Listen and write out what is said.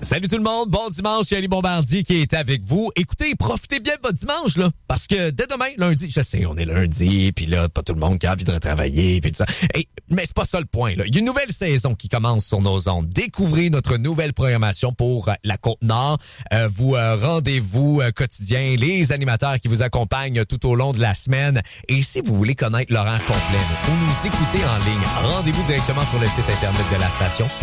Salut tout le monde, bon dimanche, c'est Ali Bombardier qui est avec vous. Écoutez, profitez bien de votre dimanche, là, parce que dès demain, lundi, je sais, on est lundi, puis là, pas tout le monde qui a envie de retravailler, puis tout ça. Mais c'est pas ça le point, là. Il y a une nouvelle saison qui commence sur nos ondes. Découvrez notre nouvelle programmation pour la Côte-Nord. Rendez-vous quotidien, les animateurs qui vous accompagnent tout au long de la semaine. Et si vous voulez connaître l'horaire complet, ou nous écouter en ligne, rendez-vous directement sur le site Internet de la station